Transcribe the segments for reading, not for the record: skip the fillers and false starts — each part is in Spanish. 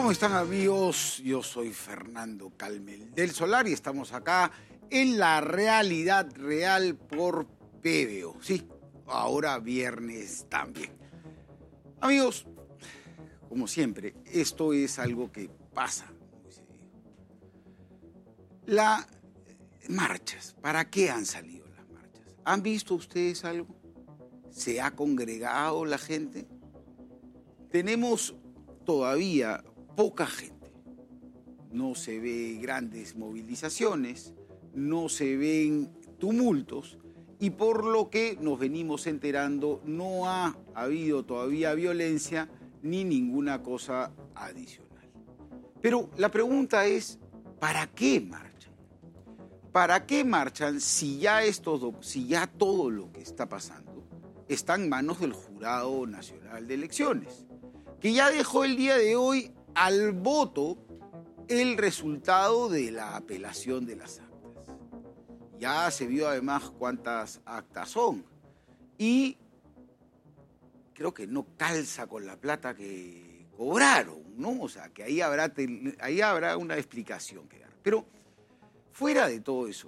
¿Cómo están, amigos? Yo soy Fernando Calmel del Solar y estamos acá en La Realidad Real por PBO. Sí, ahora viernes también. Amigos, como siempre, esto es algo que pasa muy seguido. Las marchas, ¿para qué han salido las marchas? ¿Han visto ustedes algo? ¿Se ha congregado la gente? Tenemos todavía poca gente. No se ve grandes movilizaciones, no se ven tumultos y por lo que nos venimos enterando no ha habido todavía violencia ni ninguna cosa adicional. Pero la pregunta es, ¿para qué marchan? ¿Para qué marchan si ya todo lo que está pasando está en manos del Jurado Nacional de Elecciones, que ya dejó el día de hoy al voto el resultado de la apelación de las actas? Ya se vio además cuántas actas son y creo que no calza con la plata que cobraron, ¿no? O sea, que ahí habrá una explicación que dar. Pero fuera de todo eso,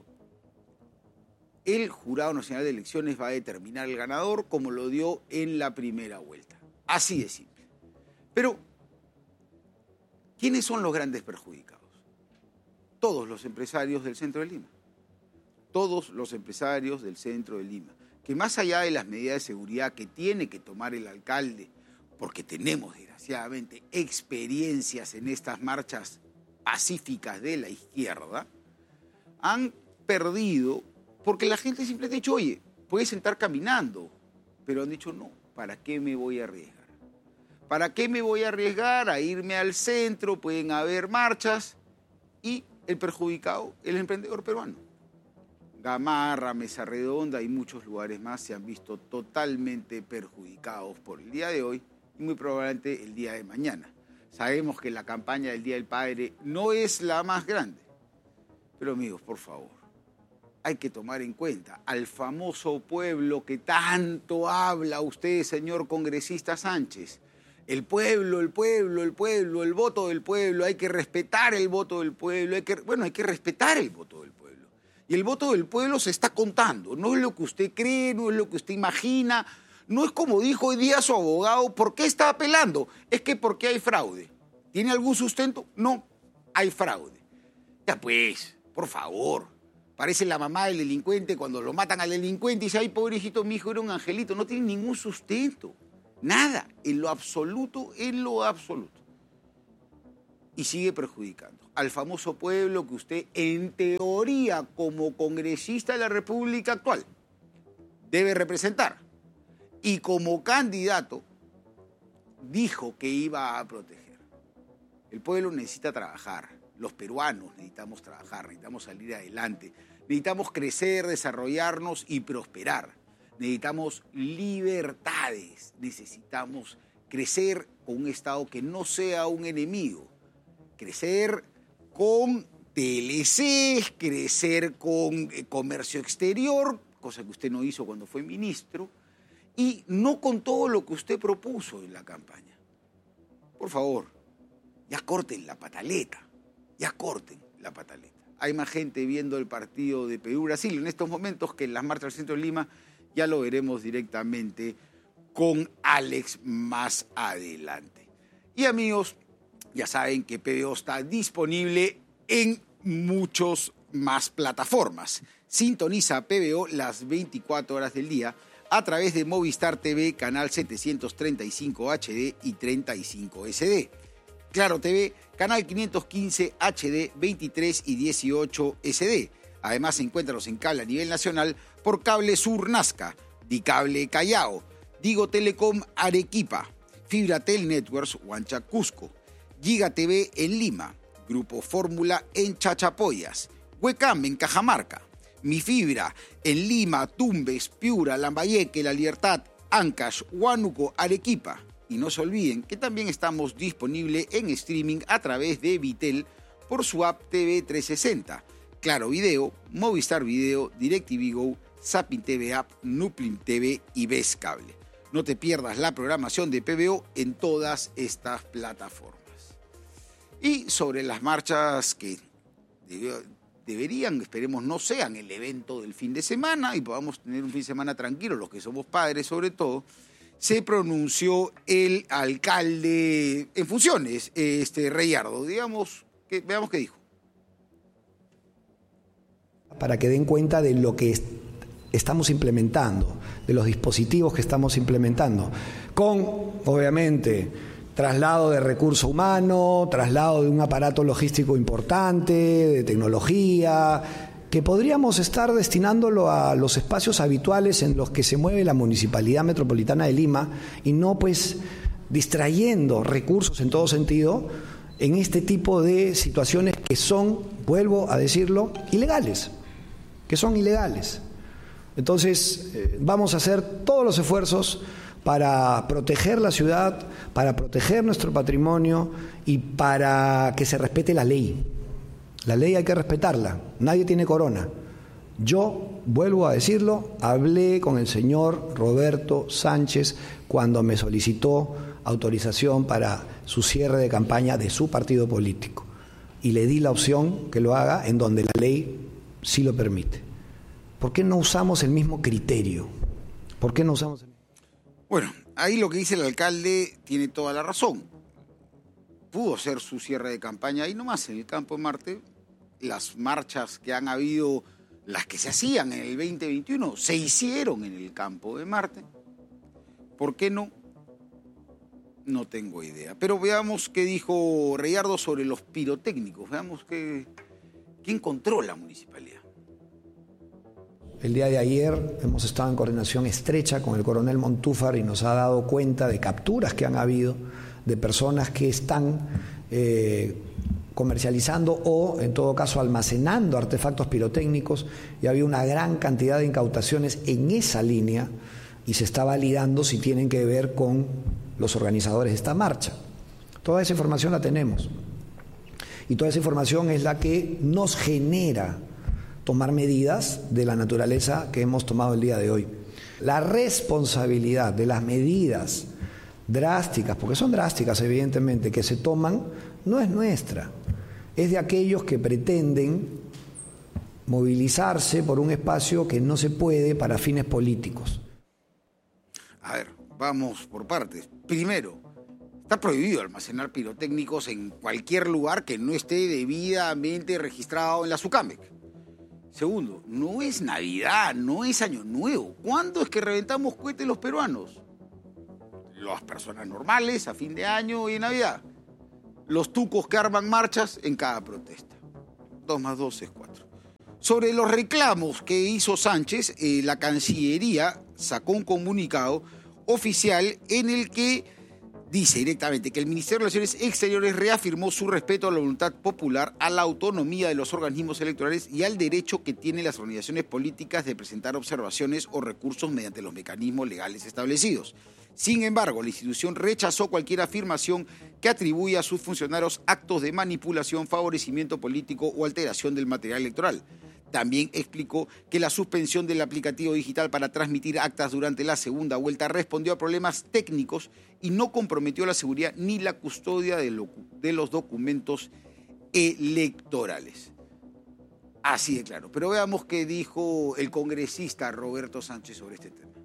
el Jurado Nacional de Elecciones va a determinar el ganador como lo dio en la primera vuelta. Así de simple. Pero ¿quiénes son los grandes perjudicados? Todos los empresarios del centro de Lima. Todos los empresarios del centro de Lima. Que más allá de las medidas de seguridad que tiene que tomar el alcalde, porque tenemos desgraciadamente experiencias en estas marchas pacíficas de la izquierda, han perdido porque la gente simplemente ha dicho, oye, puedes sentar caminando, pero han dicho, no, ¿para qué me voy a arriesgar? ¿Para qué me voy a arriesgar a irme al centro? Pueden haber marchas y el perjudicado, el emprendedor peruano. Gamarra, Mesa Redonda y muchos lugares más se han visto totalmente perjudicados por el día de hoy y muy probablemente el día de mañana. Sabemos que la campaña del Día del Padre no es la más grande, pero amigos, por favor, hay que tomar en cuenta al famoso pueblo que tanto habla usted, señor congresista Sánchez. El pueblo, el pueblo, el pueblo, el voto del pueblo, hay que respetar el voto del pueblo, hay que respetar el voto del pueblo. Y el voto del pueblo se está contando, no es lo que usted cree, no es lo que usted imagina, no es como dijo hoy día su abogado, ¿por qué está apelando? Es que porque hay fraude. ¿Tiene algún sustento? No, hay fraude. Ya pues, por favor, parece la mamá del delincuente cuando lo matan al delincuente y dice, ay, pobrecito, mi hijo era un angelito, no tiene ningún sustento. Nada, en lo absoluto, en lo absoluto. Y sigue perjudicando al famoso pueblo que usted, en teoría, como congresista de la República actual, debe representar. Y como candidato, dijo que iba a proteger. El pueblo necesita trabajar. Los peruanos necesitamos trabajar, necesitamos salir adelante. Necesitamos crecer, desarrollarnos y prosperar. Necesitamos libertades, necesitamos crecer con un Estado que no sea un enemigo, crecer con TLCs, crecer con comercio exterior, cosa que usted no hizo cuando fue ministro, y no con todo lo que usted propuso en la campaña. Por favor, ya corten la pataleta, ya corten la pataleta. Hay más gente viendo el partido de Perú-Brasil en estos momentos que en las marchas del centro de Lima. Ya lo veremos directamente con Alex más adelante. Y amigos, ya saben que PBO está disponible en muchas más plataformas. Sintoniza PBO las 24 horas del día a través de Movistar TV, canal 735 HD y 35 SD. Claro TV, canal 515 HD, 23 y 18 SD. Además, encuéntralos en cable a nivel nacional por Cable Sur Nazca, Dicable Callao, Digo Telecom Arequipa, Fibratel Networks Huanchac Cusco, Giga TV en Lima, Grupo Fórmula en Chachapoyas, Huecam en Cajamarca, Mi Fibra en Lima, Tumbes, Piura, Lambayeque, La Libertad, Ancash, Huánuco, Arequipa. Y no se olviden que también estamos disponibles en streaming a través de Vitel por su app TV 360. Claro Video, Movistar Video, DirecTV Go, Zapping TV App, Nuplim TV y Ves Cable. No te pierdas la programación de PBO en todas estas plataformas. Y sobre las marchas que deberían, esperemos, no sean el evento del fin de semana y podamos tener un fin de semana tranquilo, los que somos padres sobre todo, se pronunció el alcalde en funciones, Reyardo. Veamos qué dijo. Para que den cuenta de lo que estamos implementando, de los dispositivos que estamos implementando, con, obviamente, traslado de recurso humano, traslado de un aparato logístico importante, de tecnología, que podríamos estar destinándolo a los espacios habituales en los que se mueve la Municipalidad Metropolitana de Lima y no pues distrayendo recursos en todo sentido en este tipo de situaciones que son, vuelvo a decirlo, ilegales, que son ilegales. Entonces, vamos a hacer todos los esfuerzos para proteger la ciudad, para proteger nuestro patrimonio y para que se respete la ley. La ley hay que respetarla, nadie tiene corona. Yo, vuelvo a decirlo, hablé con el señor Roberto Sánchez cuando me solicitó autorización para su cierre de campaña de su partido político y le di la opción que lo haga en donde la ley sí lo permite. ¿Por qué no usamos el mismo criterio? ¿Por qué no usamos el mismo? Bueno, ahí lo que dice el alcalde tiene toda la razón. Pudo ser su cierre de campaña ahí nomás, en el Campo de Marte. Las marchas que han habido, las que se hacían en el 2021, se hicieron en el Campo de Marte. ¿Por qué no? No tengo idea. Pero veamos qué dijo Reyardo sobre los pirotécnicos. Veamos qué encontró la municipalidad. El día de ayer hemos estado en coordinación estrecha con el coronel Montúfar y nos ha dado cuenta de capturas que han habido de personas que están comercializando o, en todo caso, almacenando artefactos pirotécnicos, y había una gran cantidad de incautaciones en esa línea y se está validando si tienen que ver con los organizadores de esta marcha. Toda esa información la tenemos y toda esa información es la que nos genera tomar medidas de la naturaleza que hemos tomado el día de hoy. La responsabilidad de las medidas drásticas, porque son drásticas evidentemente, que se toman, no es nuestra, es de aquellos que pretenden movilizarse por un espacio que no se puede para fines políticos. A ver, vamos por partes. Primero, está prohibido almacenar pirotécnicos en cualquier lugar que no esté debidamente registrado en la SUCAMEC. Segundo, no es Navidad, no es Año Nuevo. ¿Cuándo es que reventamos cohetes los peruanos? Las personas normales a fin de año y en Navidad. Los tucos que arman marchas en cada protesta. 2 más 2 es 4. Sobre los reclamos que hizo Sánchez, la Cancillería sacó un comunicado oficial en el que dice directamente que el Ministerio de Relaciones Exteriores reafirmó su respeto a la voluntad popular, a la autonomía de los organismos electorales y al derecho que tienen las organizaciones políticas de presentar observaciones o recursos mediante los mecanismos legales establecidos. Sin embargo, la institución rechazó cualquier afirmación que atribuya a sus funcionarios actos de manipulación, favorecimiento político o alteración del material electoral. También explicó que la suspensión del aplicativo digital para transmitir actas durante la segunda vuelta respondió a problemas técnicos y no comprometió la seguridad ni la custodia de los documentos electorales. Así de claro. Pero veamos qué dijo el congresista Roberto Sánchez sobre este tema.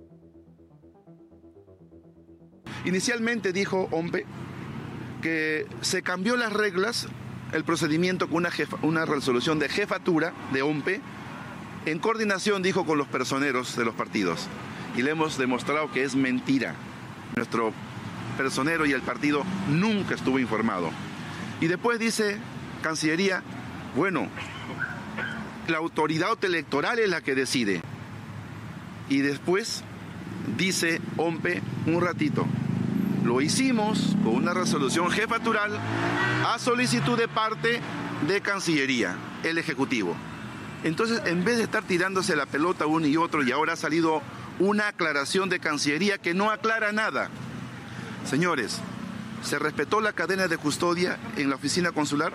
Inicialmente dijo OMPE que se cambió las reglas, el procedimiento con una resolución de jefatura de OMPE, en coordinación, dijo, con los personeros de los partidos. Y le hemos demostrado que es mentira. Nuestro personero y el partido nunca estuvo informado. Y después dice Cancillería, bueno, la autoridad electoral es la que decide. Y después dice OMPE un ratito, lo hicimos con una resolución jefatural a solicitud de parte de Cancillería, el Ejecutivo. Entonces, en vez de estar tirándose la pelota uno y otro, y ahora ha salido una aclaración de Cancillería que no aclara nada. Señores, ¿se respetó la cadena de custodia en la oficina consular?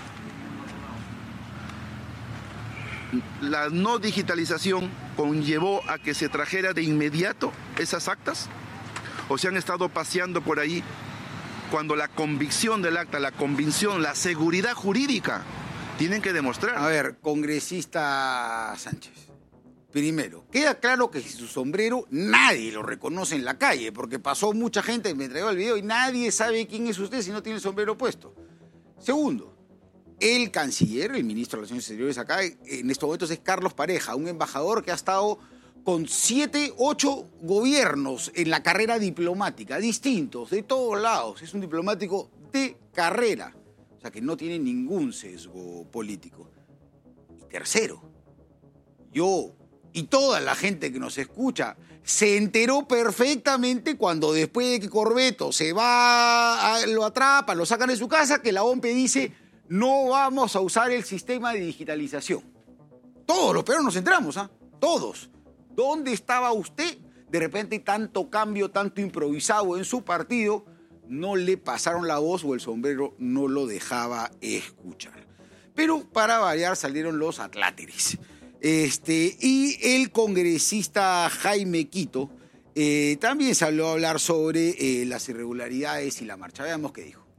¿La no digitalización conllevó a que se trajera de inmediato esas actas? ¿O se han estado paseando por ahí cuando la convicción del acta, la convicción, la seguridad jurídica tienen que demostrar. A ver, congresista Sánchez. Primero, queda claro que su sombrero nadie lo reconoce en la calle, porque pasó mucha gente, me entregó el video y nadie sabe quién es usted si no tiene el sombrero puesto. Segundo, el canciller, el ministro de Relaciones Exteriores acá, en estos momentos es Carlos Pareja, un embajador que ha estado con 7, 8 gobiernos en la carrera diplomática, distintos, de todos lados. Es un diplomático de carrera, o sea que no tiene ningún sesgo político. Y tercero, yo y toda la gente que nos escucha se enteró perfectamente cuando después de que Corbeto se va, lo atrapa, lo sacan de su casa, que la OMPE dice no vamos a usar el sistema de digitalización. Todos los peruanos nos enteramos, ¿ah? Todos. ¿Dónde estaba usted? De repente tanto cambio, tanto improvisado en su partido, no le pasaron la voz o el sombrero no lo dejaba escuchar. Pero para variar salieron los atláteres. Y el congresista Jaime Quito también salió a hablar sobre las irregularidades y la marcha. Veamos qué dijo.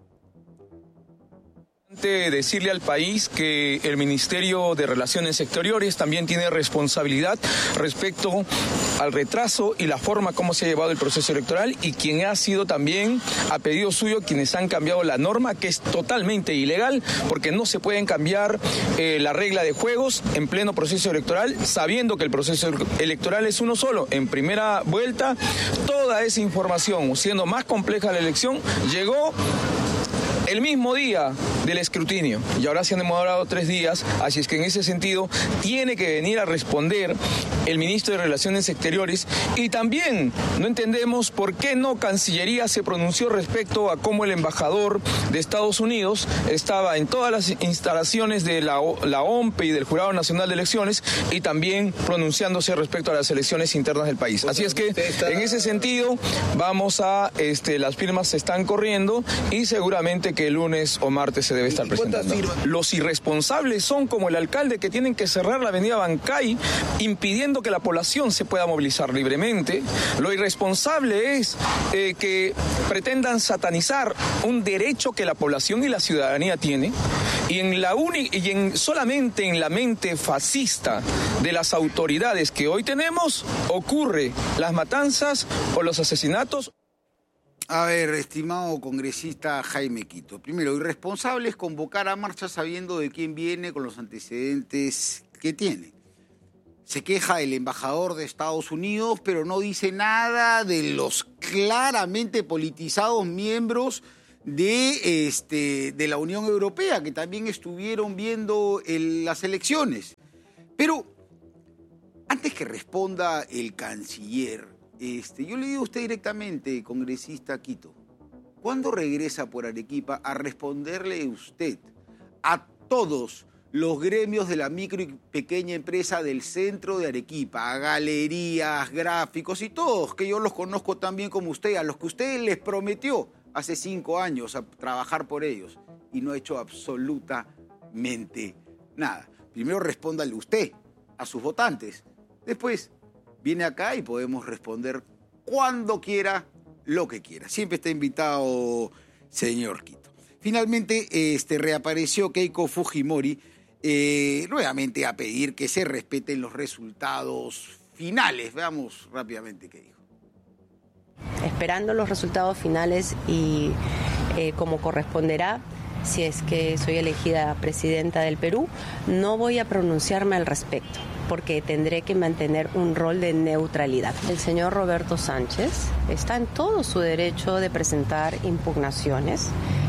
Decirle al país que el Ministerio de Relaciones Exteriores también tiene responsabilidad respecto al retraso y la forma como se ha llevado el proceso electoral, y quien ha sido también, a pedido suyo, quienes han cambiado la norma, que es totalmente ilegal, porque no se pueden cambiar la regla de juegos en pleno proceso electoral, sabiendo que el proceso electoral es uno solo. En primera vuelta, toda esa información, siendo más compleja la elección, llegó el mismo día del escrutinio, y ahora se han demorado 3 días, así es que en ese sentido tiene que venir a responder el ministro de Relaciones Exteriores. Y también no entendemos por qué no Cancillería se pronunció respecto a cómo el embajador de Estados Unidos estaba en todas las instalaciones de la OMPE y del Jurado Nacional de Elecciones, y también pronunciándose respecto a las elecciones internas del país. Así es que en ese sentido vamos a, las firmas se están corriendo y seguramente que el lunes o martes se debe estar presentando. Los irresponsables son como el alcalde, que tienen que cerrar la avenida Bancay impidiendo que la población se pueda movilizar libremente. Lo irresponsable es que pretendan satanizar un derecho que la población y la ciudadanía tiene, y solamente en la mente fascista de las autoridades que hoy tenemos ocurre las matanzas o los asesinatos. A ver, estimado congresista Jaime Quito, primero, irresponsable es convocar a marcha sabiendo de quién viene con los antecedentes que tiene. Se queja el embajador de Estados Unidos, pero no dice nada de los claramente politizados miembros de la Unión Europea, que también estuvieron viendo las elecciones. Pero antes que responda el canciller, yo le digo a usted directamente, congresista Quito, ¿cuándo regresa por Arequipa a responderle usted a todos los gremios de la micro y pequeña empresa del centro de Arequipa, a galerías, gráficos y todos, que yo los conozco tan bien como usted, a los que usted les prometió hace 5 años a trabajar por ellos y no ha hecho absolutamente nada? Primero respóndale usted a sus votantes, después viene acá y podemos responder cuando quiera, lo que quiera. Siempre está invitado, señor Quito. Finalmente, reapareció Keiko Fujimori nuevamente a pedir que se respeten los resultados finales. Veamos rápidamente qué dijo. Esperando los resultados finales y como corresponderá, si es que soy elegida presidenta del Perú, no voy a pronunciarme al respecto, porque tendré que mantener un rol de neutralidad. El señor Roberto Sánchez está en todo su derecho de presentar impugnaciones.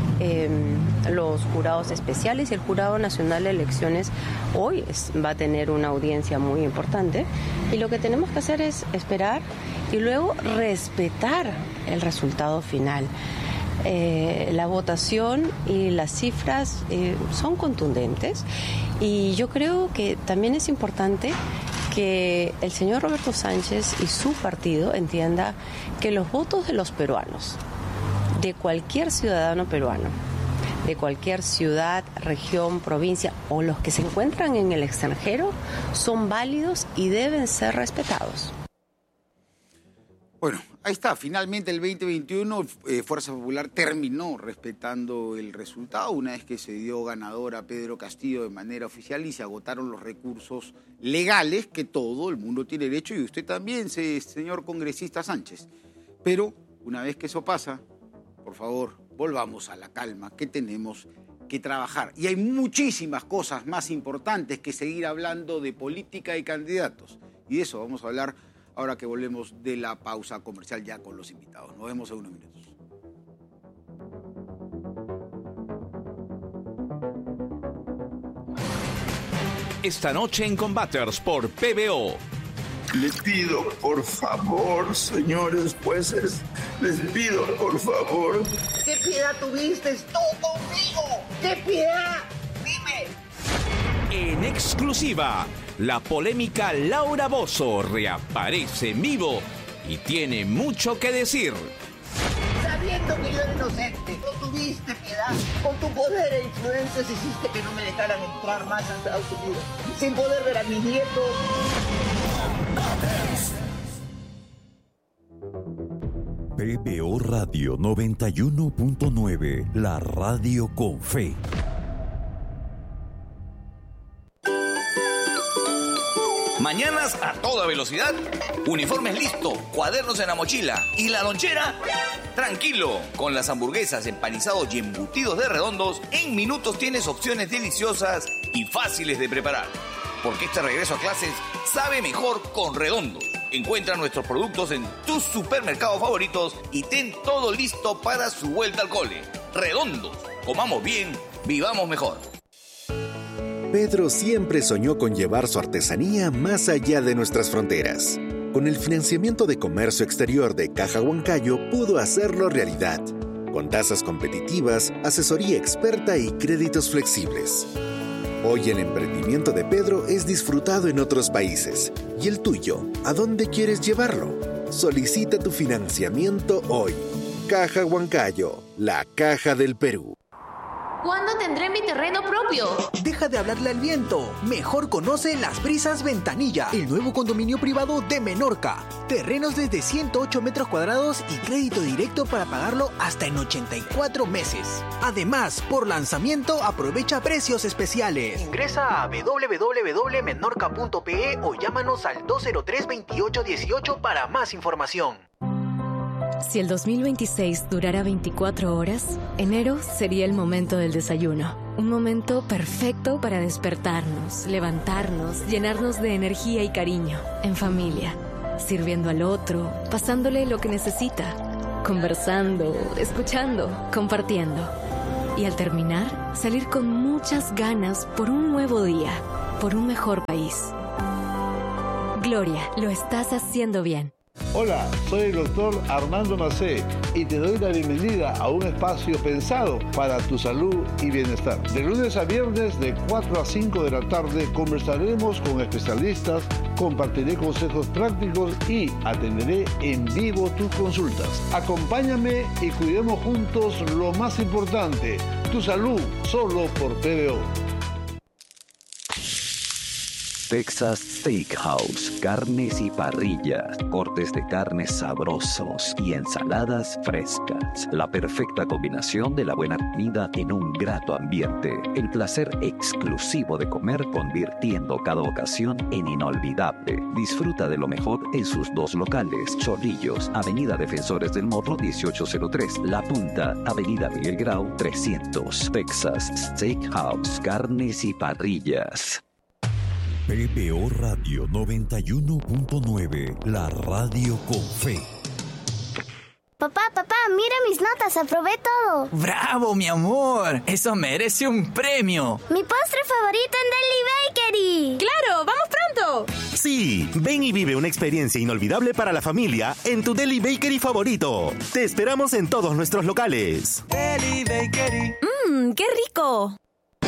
Los jurados especiales y el Jurado Nacional de Elecciones hoy va a tener una audiencia muy importante, y lo que tenemos que hacer es esperar y luego respetar el resultado final. La votación y las cifras son contundentes, y yo creo que también es importante que el señor Roberto Sánchez y su partido entienda que los votos de los peruanos, de cualquier ciudadano peruano, de cualquier ciudad, región, provincia o los que se encuentran en el extranjero, son válidos y deben ser respetados. Bueno, Ahí está, finalmente el 2021 Fuerza Popular terminó respetando el resultado una vez que se dio ganador a Pedro Castillo de manera oficial y se agotaron los recursos legales que todo el mundo tiene derecho y usted también, señor congresista Sánchez. Pero una vez que eso pasa, por favor, volvamos a la calma, que tenemos que trabajar. Y hay muchísimas cosas más importantes que seguir hablando de política y candidatos. Y de eso vamos a hablar ahora que volvemos de la pausa comercial ya con los invitados. Nos vemos en unos minutos. Esta noche en Combaters por PBO. Les pido, por favor, señores jueces, les pido, por favor. ¿Qué piedad tuviste tú conmigo? ¿Qué piedad? Dime. En exclusiva, la polémica Laura Bozzo reaparece en vivo y tiene mucho que decir. Sabiendo que yo era inocente, no tuviste piedad. Con tu poder e influencias hiciste que no me dejaran entrar más a Estados Unidos. Sin poder ver a mis nietos. PBO Radio 91.9, la radio con fe. Mañanas a toda velocidad, uniformes listo, cuadernos en la mochila y la lonchera, tranquilo. Con las hamburguesas, empanizados y embutidos de Redondos, en minutos tienes opciones deliciosas y fáciles de preparar. Porque este regreso a clases sabe mejor con Redondos. Encuentra nuestros productos en tus supermercados favoritos y ten todo listo para su vuelta al cole. Redondos, comamos bien, vivamos mejor. Pedro siempre soñó con llevar su artesanía más allá de nuestras fronteras. Con el financiamiento de comercio exterior de Caja Huancayo pudo hacerlo realidad, con tasas competitivas, asesoría experta y créditos flexibles. Hoy el emprendimiento de Pedro es disfrutado en otros países. ¿Y el tuyo? ¿A dónde quieres llevarlo? Solicita tu financiamiento hoy. Caja Huancayo, la caja del Perú. ¿Cuándo tendré mi terreno propio? Deja de hablarle al viento. Mejor conoce Las Brisas Ventanilla, el nuevo condominio privado de Menorca. Terrenos desde 108 metros cuadrados y crédito directo para pagarlo hasta en 84 meses. Además, por lanzamiento aprovecha precios especiales. Ingresa a www.menorca.pe o llámanos al 203-2818 para más información. Si el 2026 durara 24 horas, enero sería el momento del desayuno. Un momento perfecto para despertarnos, levantarnos, llenarnos de energía y cariño, en familia, sirviendo al otro, pasándole lo que necesita, conversando, escuchando, compartiendo. Y al terminar, salir con muchas ganas por un nuevo día, por un mejor país. Gloria, lo estás haciendo bien. Hola, soy el doctor Armando Macé y te doy la bienvenida a un espacio pensado para tu salud y bienestar. De lunes a viernes de 4 a 5 de la tarde conversaremos con especialistas, compartiré consejos prácticos y atenderé en vivo tus consultas. Acompáñame y cuidemos juntos lo más importante, tu salud, solo por PBO. Texas Steakhouse, carnes y parrillas, cortes de carnes sabrosos y ensaladas frescas. La perfecta combinación de la buena comida en un grato ambiente. El placer exclusivo de comer convirtiendo cada ocasión en inolvidable. Disfruta de lo mejor en sus dos locales. Chorrillos, Avenida Defensores del Morro 1803. La Punta, Avenida Miguel Grau 300. Texas Steakhouse, carnes y parrillas. PBO Radio 91.9, la radio con fe. Papá, mira mis notas, aprobé todo. ¡Bravo, mi amor! ¡Eso merece un premio! ¡Mi postre favorito en Deli Bakery! ¡Claro! ¡Vamos pronto! Sí, ven y vive una experiencia inolvidable para la familia en tu Deli Bakery favorito. Te esperamos en todos nuestros locales. Deli Bakery. ¡Qué rico!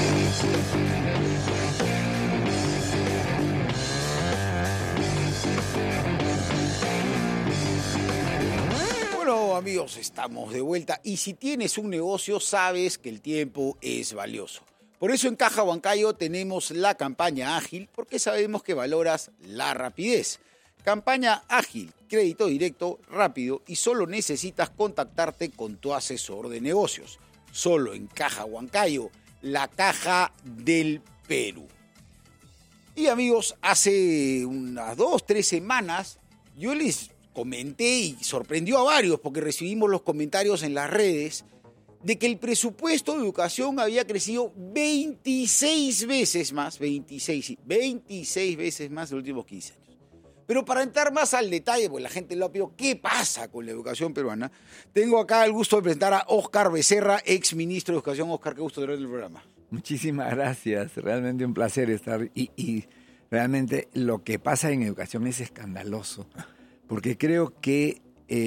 Bueno, amigos, estamos de vuelta y si tienes un negocio sabes que el tiempo es valioso. Por eso en Caja Huancayo tenemos la campaña ágil porque sabemos que valoras la rapidez. Campaña ágil, crédito directo, rápido y solo necesitas contactarte con tu asesor de negocios. Solo en Caja Huancayo, la caja del Perú. Y amigos, hace unas 2-3 semanas yo les comenté y sorprendió a varios porque recibimos los comentarios en las redes de que el presupuesto de educación había crecido 26 veces más, 26 veces más en los últimos 15 años. Pero para entrar más al detalle, pues la gente lo ha pedido, ¿qué pasa con la educación peruana? Tengo acá el gusto de presentar a Óscar Becerra, ex ministro de Educación. Óscar, qué gusto tener en el programa. Muchísimas gracias, realmente un placer estar y realmente lo que pasa en educación es escandaloso, porque creo que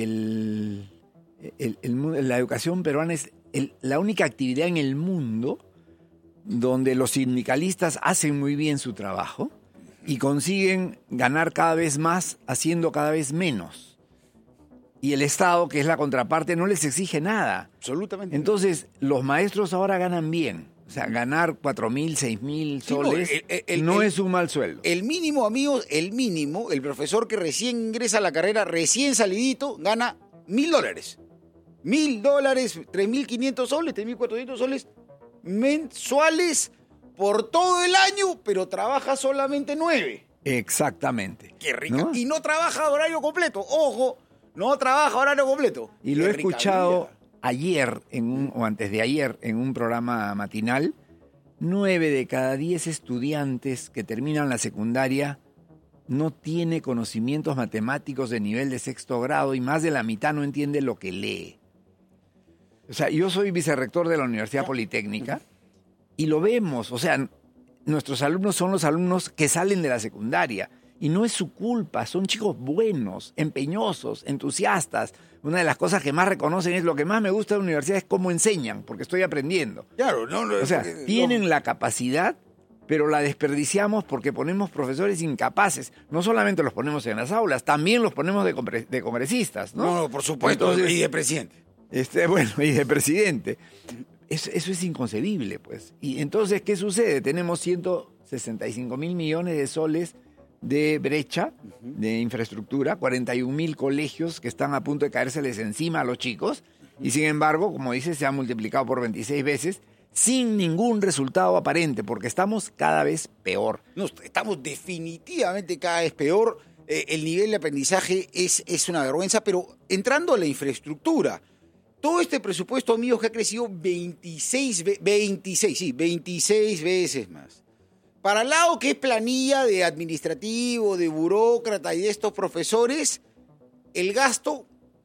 la educación peruana es la única actividad en el mundo donde los sindicalistas hacen muy bien su trabajo y consiguen ganar cada vez más haciendo cada vez menos. Y el Estado, que es la contraparte, no les exige nada. Absolutamente. Entonces, los maestros ahora ganan bien. O sea, ganar 4.000, 6.000 soles no es un mal sueldo. El mínimo, amigos, el mínimo, el profesor que recién ingresa a la carrera, recién salidito, gana $1.000. $1.000, 3.500 soles, 3.400 soles mensuales por todo el año, pero trabaja solamente 9. Exactamente. Qué rica. ¿No? Y no trabaja horario completo. Ojo, no trabaja horario completo. Y lo he escuchado ayer o antes de ayer en un programa matinal. 9 de cada 10 estudiantes que terminan la secundaria no tiene conocimientos matemáticos de nivel de 6º grado y más de la mitad no entiende lo que lee. O sea, yo soy vicerrector de la Universidad Politécnica y lo vemos. O sea, nuestros alumnos son los alumnos que salen de la secundaria y no es su culpa. Son chicos buenos, empeñosos, entusiastas. Una de las cosas que más reconocen es lo que más me gusta de la universidad es cómo enseñan, porque estoy aprendiendo. Claro, no. O sea, tienen la capacidad, pero la desperdiciamos porque ponemos profesores incapaces. No solamente los ponemos en las aulas, también los ponemos de congresistas, ¿no? No, por supuesto, y de presidente. Y de presidente. Eso es inconcebible, pues. Y entonces, ¿qué sucede? Tenemos 165.000 millones de soles de brecha, de infraestructura, 41.000 colegios que están a punto de caérseles encima a los chicos, y sin embargo, como dices, se ha multiplicado por 26 veces, sin ningún resultado aparente, porque estamos cada vez peor. No, estamos definitivamente cada vez peor. El nivel de aprendizaje es una vergüenza, pero entrando a la infraestructura, todo este presupuesto, amigos, que ha crecido 26 veces más. Para el lado que es planilla de administrativo, de burócrata y de estos profesores, el gasto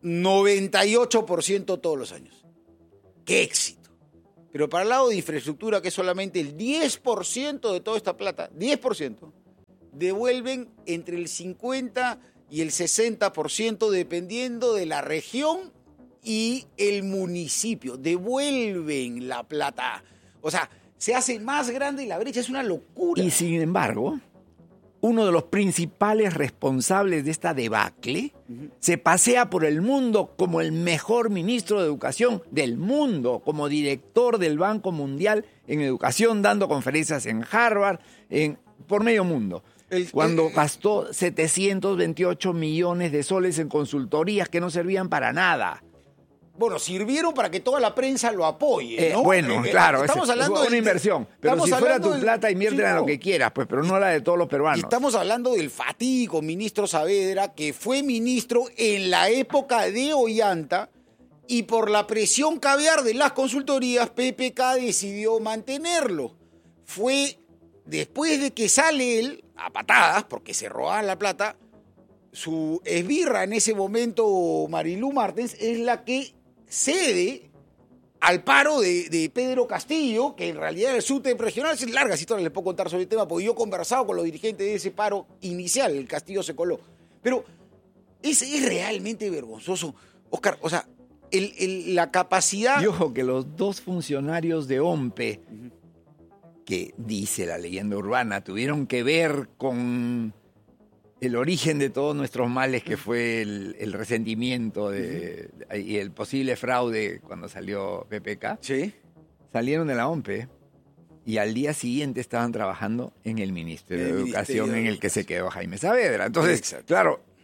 98% todos los años. ¡Qué éxito! Pero para el lado de infraestructura, que es solamente el 10% de toda esta plata, 10%, devuelven entre el 50 y el 60% dependiendo de la región y el municipio. Devuelven la plata. O sea, se hace más grande la brecha, es una locura. Y sin embargo, uno de los principales responsables de esta debacle se pasea por el mundo como el mejor ministro de educación del mundo, como director del Banco Mundial en educación, dando conferencias en Harvard, por medio mundo. Cuando gastó 728 millones de soles en consultorías que no servían para nada. Bueno, sirvieron para que toda la prensa lo apoye, ¿no? Claro, estamos hablando de una inversión. Pero si fuera tu plata, inviértela en lo que quieras, pues, pero no la de todos los peruanos. Y estamos hablando del fatídico ministro Saavedra, que fue ministro en la época de Ollanta, y por la presión caviar de las consultorías, PPK decidió mantenerlo. Fue después de que sale él, a patadas, porque se robaban la plata, su esbirra en ese momento, Marilú Martens, es la que cede al paro de Pedro Castillo, que en realidad era el SUTEP regional. Es larga historia, les puedo contar sobre el tema, porque yo he conversado con los dirigentes de ese paro inicial, el Castillo se coló. Pero es realmente vergonzoso, Óscar, o sea, la capacidad... Y ojo, que los dos funcionarios de OMPE, que dice la leyenda urbana, tuvieron que ver con el origen de todos nuestros males, que fue el resentimiento y el posible fraude cuando salió PPK. Sí. Salieron de la OMPE y al día siguiente estaban trabajando en el Ministerio de Educación, en el que se quedó Jaime Saavedra. Entonces, claro,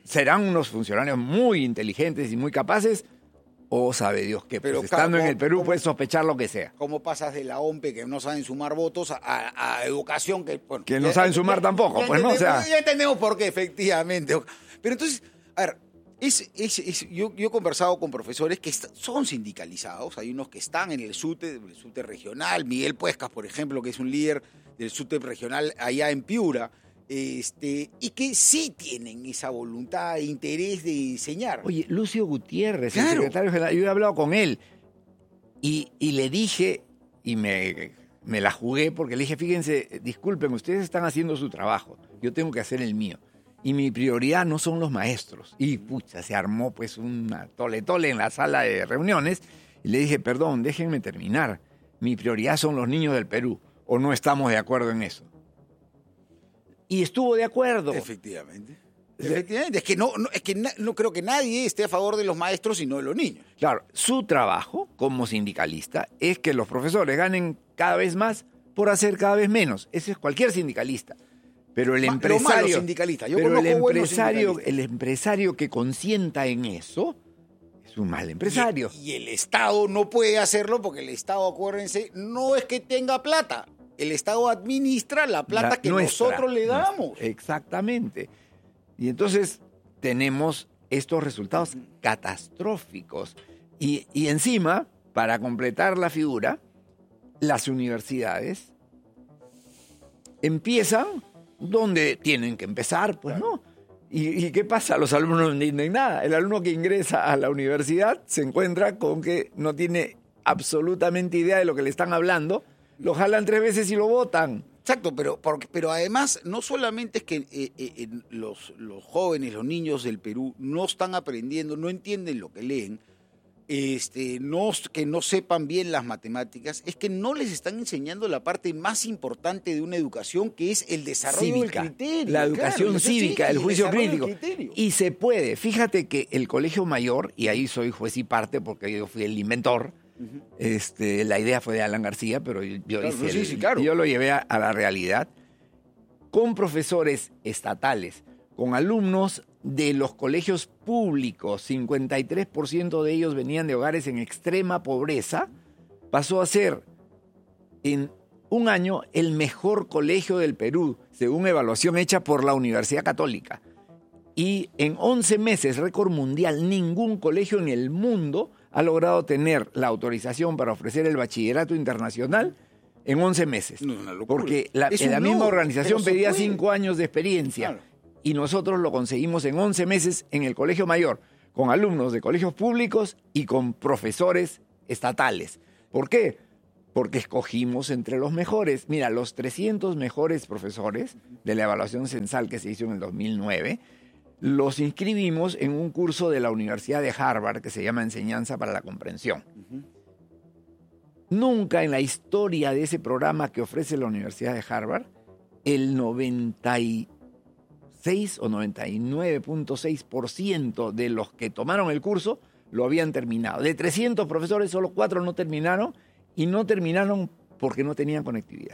serán unos funcionarios muy inteligentes y muy capaces, o sabe Dios qué. Pero pues, estando en el Perú puedes sospechar lo que sea. ¿Cómo pasas de la OMPE, que no saben sumar votos, a educación que... Bueno, que no saben sumar tampoco, pues no, o sea... Ya entendemos por qué, efectivamente. Pero entonces, a ver, yo he conversado con profesores que son sindicalizados, hay unos que están en el SUTE regional, Miguel Puescas, por ejemplo, que es un líder del SUTE regional allá en Piura, y que sí tienen esa voluntad e interés de enseñar. Oye, Lucio Gutiérrez, el secretario general, yo he hablado con él y le dije, y me la jugué porque le dije, fíjense, disculpen, ustedes están haciendo su trabajo, yo tengo que hacer el mío. Y mi prioridad no son los maestros. Y pucha, se armó pues una tole-tole en la sala de reuniones. Y le dije, perdón, déjenme terminar. Mi prioridad son los niños del Perú. ¿O no estamos de acuerdo en eso? Y estuvo de acuerdo. Efectivamente. Es que no creo que nadie esté a favor de los maestros sino de los niños. Claro, su trabajo como sindicalista es que los profesores ganen cada vez más por hacer cada vez menos. Ese es cualquier sindicalista. Pero el empresario, el empresario que consienta en eso es un mal empresario. Y el Estado no puede hacerlo porque el Estado, acuérdense, no es que tenga plata. El Estado administra la plata que nosotros le damos. Exactamente. Y entonces tenemos estos resultados catastróficos. Y encima, para completar la figura, las universidades empiezan donde tienen que empezar, pues no. ¿Y qué pasa? Los alumnos no entienden nada. El alumno que ingresa a la universidad se encuentra con que no tiene absolutamente idea de lo que le están hablando, lo jalan 3 veces y lo botan. Exacto, pero además no solamente es que los jóvenes, los niños del Perú no están aprendiendo, no entienden lo que leen, que no sepan bien las matemáticas, es que no les están enseñando la parte más importante de una educación, que es el desarrollo cívica, del criterio. La educación cívica, el juicio crítico. Y se puede. Fíjate que el Colegio Mayor, y ahí soy juez y parte porque yo fui el inventor, la idea fue de Alan García, pero yo lo llevé a la realidad, con profesores estatales, con alumnos de los colegios públicos, 53% de ellos venían de hogares en extrema pobreza, pasó a ser en un año el mejor colegio del Perú, según evaluación hecha por la Universidad Católica. Y en 11 meses, récord mundial, ningún colegio en el mundo ha logrado tener la autorización para ofrecer el bachillerato internacional en 11 meses. No, es una locura. Porque la misma organización pedía 5 años de experiencia. Claro. Y nosotros lo conseguimos en 11 meses en el Colegio Mayor, con alumnos de colegios públicos y con profesores estatales. ¿Por qué? Porque escogimos entre los mejores. Mira, los 300 mejores profesores de la evaluación censal que se hizo en el 2009, los inscribimos en un curso de la Universidad de Harvard que se llama Enseñanza para la Comprensión. Nunca en la historia de ese programa que ofrece la Universidad de Harvard, el 96 o 99.6% de los que tomaron el curso lo habían terminado. De 300 profesores, solo 4 no terminaron, y no terminaron porque no tenían conectividad.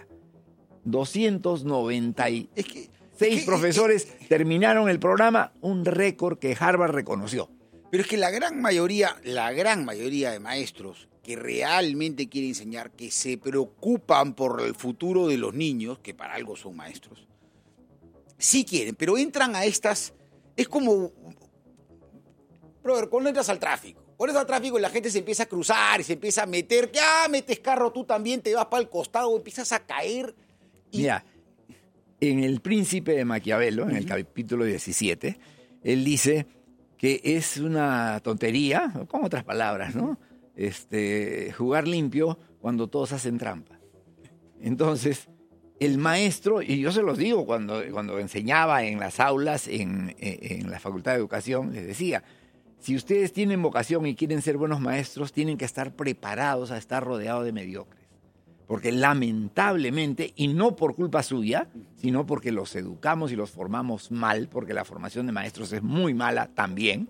296 profesores terminaron el programa, un récord que Harvard reconoció. Pero es que la gran mayoría de maestros que realmente quieren enseñar, que se preocupan por el futuro de los niños, que para algo son maestros, sí quieren, pero entran a estas... Es como... Brother, cuando entras al tráfico. Cuando entras al tráfico y la gente se empieza a cruzar y se empieza a meter, que metes carro tú también, te vas para el costado, empiezas a caer. Mira, en El Príncipe de Maquiavelo, en el capítulo 17, él dice que es una tontería, con otras palabras, ¿no? Jugar limpio cuando todos hacen trampa. Entonces... El maestro, y yo se los digo cuando enseñaba en las aulas, en la Facultad de Educación, les decía, si ustedes tienen vocación y quieren ser buenos maestros, tienen que estar preparados a estar rodeados de mediocres. Porque lamentablemente, y no por culpa suya, sino porque los educamos y los formamos mal, porque la formación de maestros es muy mala también,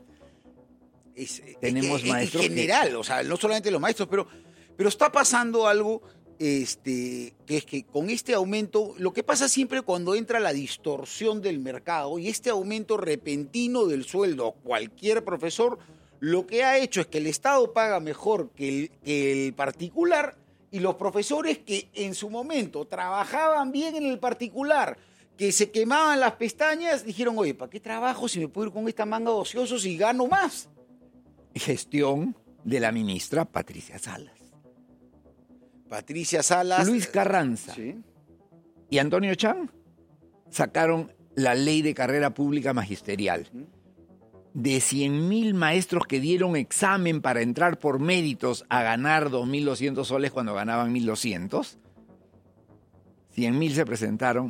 tenemos maestros en general, o sea, no solamente los maestros, pero está pasando algo que es que con este aumento, lo que pasa siempre cuando entra la distorsión del mercado y este aumento repentino del sueldo a cualquier profesor, lo que ha hecho es que el Estado paga mejor que el particular, y los profesores que en su momento trabajaban bien en el particular, que se quemaban las pestañas, dijeron, oye, ¿para qué trabajo si me puedo ir con esta manga de ociosos y gano más? Gestión de la ministra Patricia Salas. Patricia Salas. Luis Carranza, ¿sí?, y Antonio Chan sacaron la ley de carrera pública magisterial. De 100.000 maestros que dieron examen para entrar por méritos a ganar 2.200 soles cuando ganaban 1.200, 100.000 se presentaron,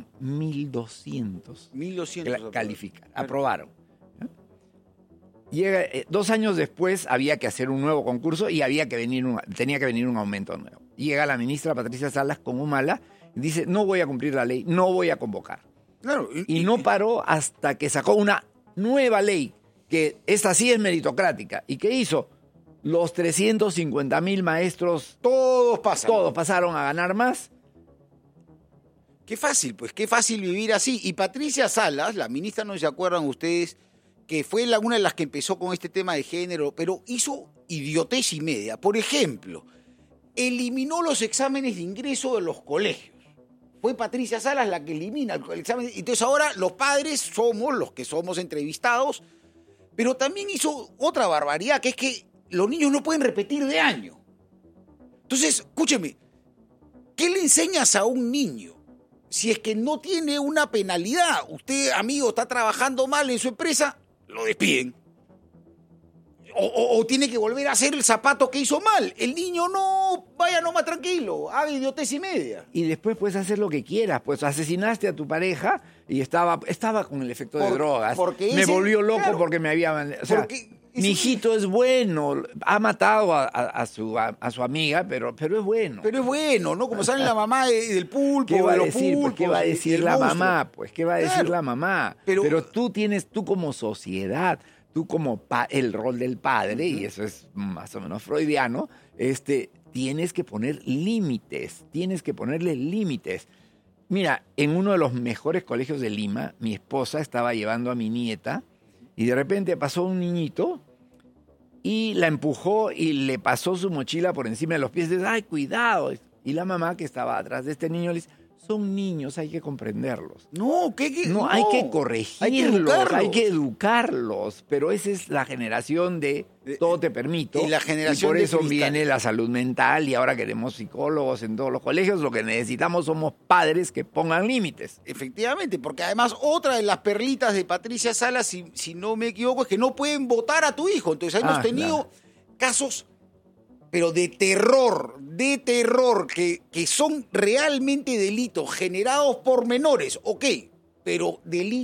1.200 calificaron, aprobaron. Llega, 2 años después había que hacer un nuevo concurso y tenía que venir un aumento nuevo. Llega la ministra Patricia Salas con Humala y dice, no voy a cumplir la ley, no voy a convocar. Claro, y no paró hasta que sacó una nueva ley, que esta sí es meritocrática. ¿Y qué hizo? Los 350.000 maestros, todos pasaron a ganar más. Qué fácil, pues, qué fácil vivir así. Y Patricia Salas, la ministra, no se acuerdan ustedes, que fue una de las que empezó con este tema de género, pero hizo idiotez y media. Por ejemplo, eliminó los exámenes de ingreso de los colegios. Fue Patricia Salas la que elimina el examen. Entonces ahora los padres somos los que somos entrevistados, pero también hizo otra barbaridad, que es que los niños no pueden repetir de año. Entonces, escúcheme, ¿qué le enseñas a un niño si es que no tiene una penalidad? Usted, amigo, está trabajando mal en su empresa, lo despiden. O tiene que volver a hacer el zapato que hizo mal. El niño no, vaya nomás tranquilo, haga idiotez y media. Y después puedes hacer lo que quieras. Pues asesinaste a tu pareja y estaba con el efecto de drogas. Me volvió loco, claro, porque me había... O sea, mi hijito es bueno, ha matado a su amiga, pero es bueno. Pero es bueno, ¿no? Como sale la mamá del pulpo, ¿qué va de a los decir? pulpos, ¿Qué va a decir la monstruo? Mamá? Pues, ¿qué va a decir la mamá? Pero tú como sociedad, tú como el rol del padre, y eso es más o menos freudiano, tienes que poner límites, tienes que ponerle límites. Mira, en uno de los mejores colegios de Lima, mi esposa estaba llevando a mi nieta y de repente pasó un niñito y la empujó y le pasó su mochila por encima de los pies. Dice, ¡ay, cuidado! Y la mamá que estaba atrás de este niño le dice, son niños, hay que comprenderlos. No, no, hay que corregirlos, hay que educarlos. Pero esa es la generación de todo te permito. Y la generación y por eso de viene la salud mental y ahora queremos psicólogos en todos los colegios. Lo que necesitamos somos padres que pongan límites. Efectivamente, porque además otra de las perlitas de Patricia Salas, si no me equivoco, es que no pueden votar a tu hijo. Entonces hemos tenido casos, pero de terror, que son realmente delitos generados por menores, ok, pero delitos